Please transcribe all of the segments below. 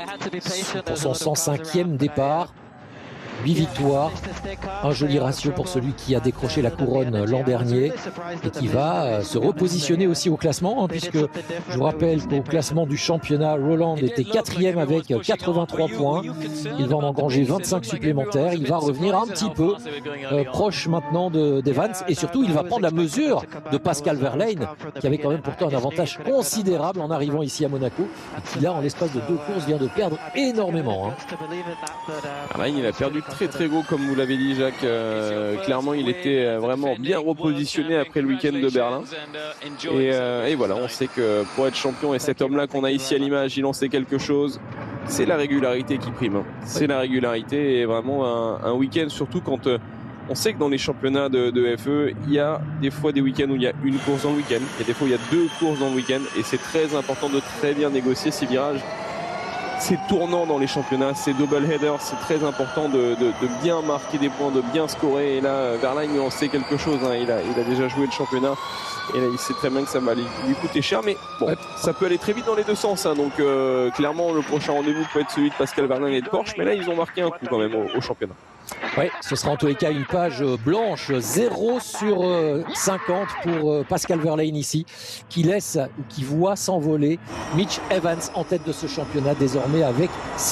pour son 105e départ. 8 victoires, un joli ratio pour celui qui a décroché la couronne l'an dernier et qui va se repositionner aussi au classement, puisque je vous rappelle qu'au classement du championnat, Roland était 4e avec 83 points. Il va en engranger 25 supplémentaires. Il va revenir un petit peu proche maintenant d'Evans et surtout il va prendre la mesure de Pascal Wehrlein qui avait quand même pourtant un avantage considérable en arrivant ici à Monaco et qui là en l'espace de 2 courses vient de perdre énormément. Là, il a perdu très gros comme vous l'avez dit Jacques, clairement il était vraiment bien repositionné après le week-end de Berlin et voilà, on sait que pour être champion et cet homme là qu'on a ici à l'image, il en sait quelque chose, c'est la régularité qui prime, c'est la régularité et vraiment un week-end, surtout quand on sait que dans les championnats de FE il y a des fois des week-ends où il y a une course dans le week-end et des fois il y a 2 courses dans le week-end et c'est très important de très bien négocier ces virages. C'est tournant dans les championnats, c'est double header, c'est très important de bien marquer des points, de bien scorer. Et là, Wehrlein en sait quelque chose. Il a déjà joué le championnat. Et là, il sait très bien que ça va lui coûter cher. Mais bon, ça peut aller très vite dans les deux sens. Donc, clairement, le prochain rendez-vous peut être celui de Pascal Wehrlein et de Porsche. Mais là, ils ont marqué un coup quand même au championnat. Oui, ce sera en tous les cas une page blanche, 0 sur 50 pour Pascal Wehrlein ici, qui laisse ou qui voit s'envoler Mitch Evans en tête de ce championnat désormais avec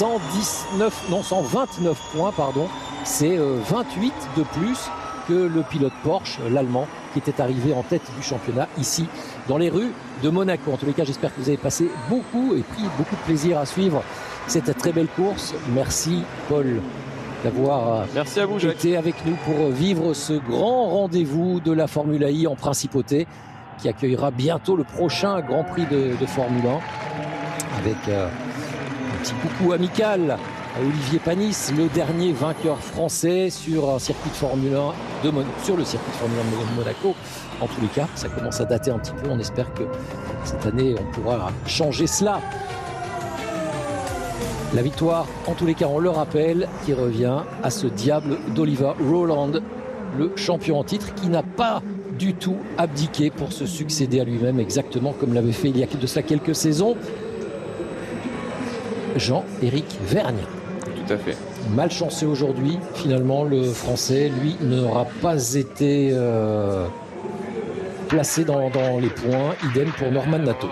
129 points, pardon. C'est 28 de plus que le pilote Porsche, l'Allemand, qui était arrivé en tête du championnat ici dans les rues de Monaco. En tous les cas, j'espère que vous avez passé beaucoup et pris beaucoup de plaisir à suivre cette très belle course. Merci Paul d'avoir été avec nous pour vivre ce grand rendez-vous de la Formule I en principauté qui accueillera bientôt le prochain Grand Prix de Formule 1 avec un petit coucou amical à Olivier Panis, le dernier vainqueur français sur un circuit de Formule 1 sur le circuit de Formule 1 de Monaco. En tous les cas, ça commence à dater un petit peu. On espère que cette année, on pourra changer cela. La victoire, en tous les cas, on le rappelle, qui revient à ce diable d'Oliver Rowland, le champion en titre, qui n'a pas du tout abdiqué pour se succéder à lui-même, exactement comme l'avait fait il y a de cela quelques saisons Jean-Éric Vergne. Tout à fait. Malchanceux aujourd'hui, finalement, le Français, lui, n'aura pas été placé dans les points. Idem pour Norman Nato.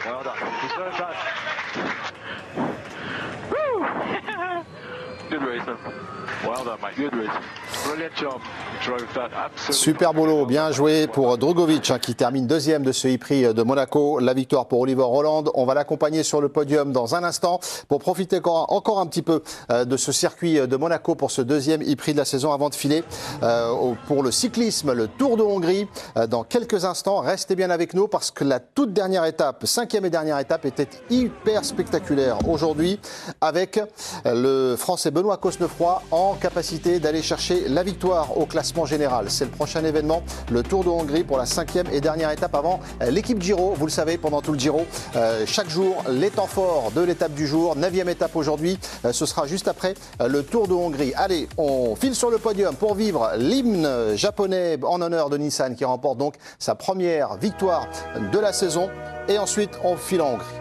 Super boulot, bien joué pour Drugovich qui termine deuxième de ce e-prix de Monaco. La victoire pour Oliver Rowland. On va l'accompagner sur le podium dans un instant pour profiter encore un petit peu de ce circuit de Monaco pour ce deuxième e-prix de la saison avant de filer pour le cyclisme, le Tour de Hongrie. Dans quelques instants, restez bien avec nous parce que la toute dernière étape, 5e et dernière étape, était hyper spectaculaire aujourd'hui avec le Français Benoît Cosnefroy en capacité d'aller chercher la victoire au classement général. C'est le prochain événement, le Tour de Hongrie pour la 5e et dernière étape avant l'équipe Giro. Vous le savez, pendant tout le Giro, chaque jour, les temps forts de l'étape du jour. 9e étape aujourd'hui, ce sera juste après le Tour de Hongrie. Allez, on file sur le podium pour vivre l'hymne japonais en honneur de Nissan qui remporte donc sa première victoire de la saison. Et ensuite, on file en Hongrie.